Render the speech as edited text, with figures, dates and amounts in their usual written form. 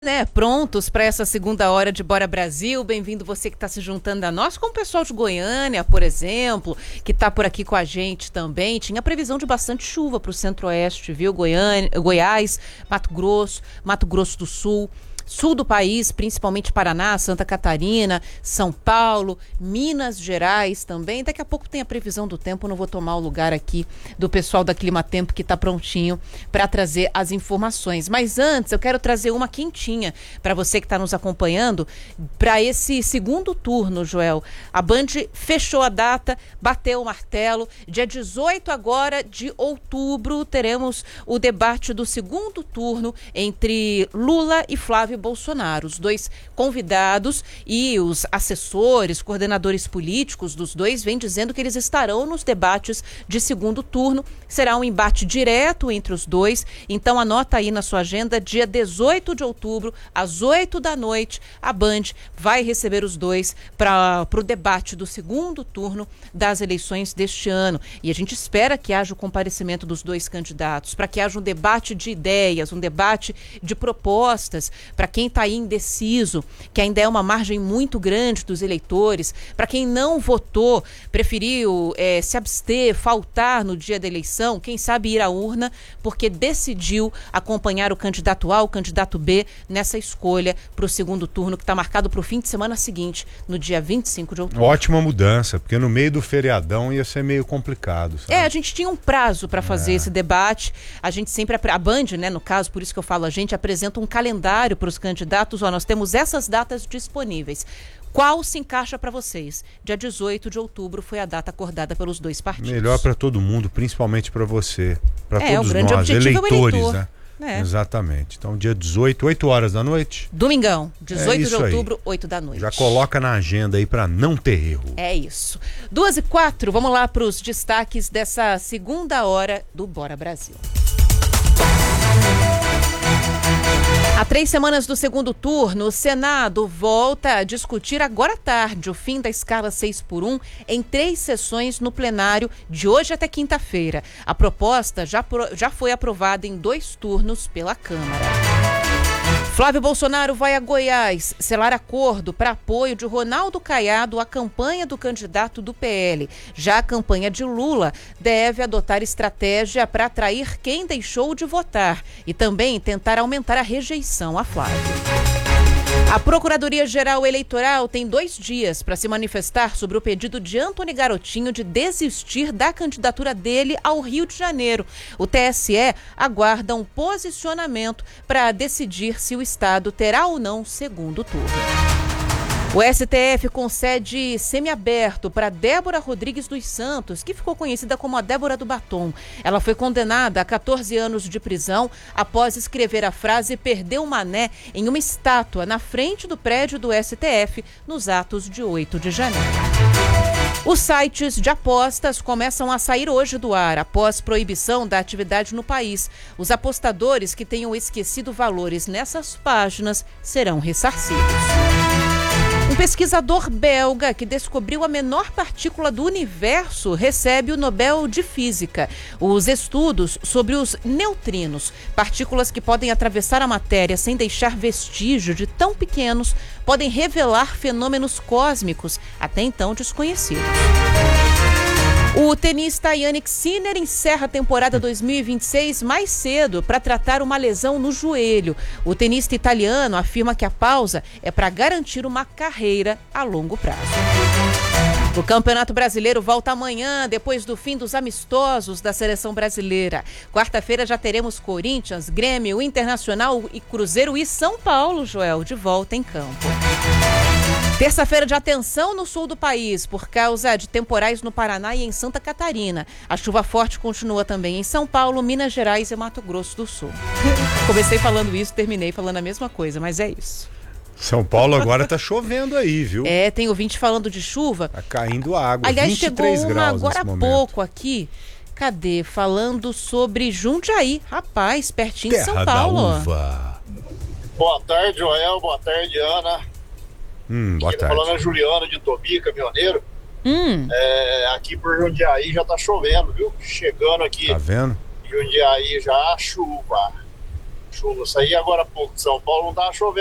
Prontos para essa segunda hora de Bora Brasil. Bem-vindo você que está se juntando a nós, como o pessoal de Goiânia, por exemplo, que está por aqui com a gente também. Tinha previsão de bastante chuva para o centro-oeste, viu? Goiás, Mato Grosso do Sul. Sul do país, principalmente Paraná, Santa Catarina, São Paulo, Minas Gerais também. Daqui a pouco tem a previsão do tempo, não vou tomar o lugar aqui do pessoal da Climatempo que está prontinho para trazer as informações. Mas antes, eu quero trazer uma quentinha para você que está nos acompanhando para esse segundo turno, Joel. A Band fechou a data, bateu o martelo. Dia 18 agora de outubro teremos o debate do segundo turno entre Lula e Flávio Bolsonaro. Os dois convidados e os assessores, coordenadores políticos dos dois vêm dizendo que eles estarão nos debates de segundo turno. Será um embate direto entre os dois. Então anota aí na sua agenda, dia 18 de outubro, às 8 da noite, a Band vai receber os dois para o debate do segundo turno das eleições deste ano. E a gente espera que haja o comparecimento dos dois candidatos, para que haja um debate de ideias, um debate de propostas, para quem está aí indeciso, que ainda é uma margem muito grande dos eleitores, para quem não votou, preferiu se abster, faltar no dia da eleição, quem sabe ir à urna, porque decidiu acompanhar o candidato A, o candidato B, nessa escolha para o segundo turno, que está marcado para o fim de semana seguinte, no dia 25 de outubro. Ótima mudança, porque no meio do feriadão ia ser meio complicado, sabe? A gente tinha um prazo para fazer esse debate. A gente sempre, a Band, né, no caso, por isso que eu falo, a gente apresenta um calendário para os candidatos. Nós temos essas datas disponíveis. Qual se encaixa para vocês? Dia 18 de outubro foi a data acordada pelos dois partidos. Melhor para todo mundo, principalmente para você, para todos o grande nós, objetivo eleitores, é o eleitor, né? Exatamente. Então, dia 18, 8 horas da noite. Domingão, 18 de outubro, aí. 8 da noite. Já coloca na agenda aí para não ter erro. É isso. 2h04, vamos lá para os destaques dessa segunda hora do Bora Brasil. Há 3 semanas do segundo turno, o Senado volta a discutir agora à tarde o fim da escala 6x1 em 3 sessões no plenário de hoje até quinta-feira. A proposta já foi aprovada em 2 turnos pela Câmara. Flávio Bolsonaro vai a Goiás selar acordo para apoio de Ronaldo Caiado à campanha do candidato do PL. Já a campanha de Lula deve adotar estratégia para atrair quem deixou de votar e também tentar aumentar a rejeição a Flávio. A Procuradoria-Geral Eleitoral tem 2 dias para se manifestar sobre o pedido de Antony Garotinho de desistir da candidatura dele ao Rio de Janeiro. O TSE aguarda um posicionamento para decidir se o Estado terá ou não segundo turno. O STF concede semiaberto para Débora Rodrigues dos Santos, que ficou conhecida como a Débora do Batom. Ela foi condenada a 14 anos de prisão após escrever a frase "perdeu o mané" em uma estátua na frente do prédio do STF nos atos de 8 de janeiro. Os sites de apostas começam a sair hoje do ar após proibição da atividade no país. Os apostadores que tenham esquecido valores nessas páginas serão ressarcidos. Um pesquisador belga que descobriu a menor partícula do universo recebe o Nobel de Física. Os estudos sobre os neutrinos, partículas que podem atravessar a matéria sem deixar vestígio de tão pequenos, podem revelar fenômenos cósmicos até então desconhecidos. O tenista Jannik Sinner encerra a temporada 2026 mais cedo para tratar uma lesão no joelho. O tenista italiano afirma que a pausa é para garantir uma carreira a longo prazo. O Campeonato Brasileiro volta amanhã, depois do fim dos amistosos da Seleção Brasileira. Quarta-feira já teremos Corinthians, Grêmio, Internacional e Cruzeiro e São Paulo, Joel, de volta em campo. Terça-feira de atenção no sul do país, por causa de temporais no Paraná e em Santa Catarina. A chuva forte continua também em São Paulo, Minas Gerais e Mato Grosso do Sul. Comecei falando isso, terminei falando a mesma coisa, mas é isso. São Paulo agora tá chovendo aí, viu? Tem ouvinte falando de chuva. Tá caindo água, aliás, 23 chegou uma graus agora nesse há momento. pouco aqui. Cadê? Falando sobre Jundiaí. Rapaz, pertinho de São Terra Paulo. da uva. Boa tarde, Joel. Boa tarde, Ana. Boa tarde. Falando a Juliana de Tobi, caminhoneiro. Aqui por Jundiaí já tá chovendo, viu? Chegando aqui. Tá vendo? Jundiaí já chuva. chuva. Saí agora há pouco de São Paulo, não tava chovendo.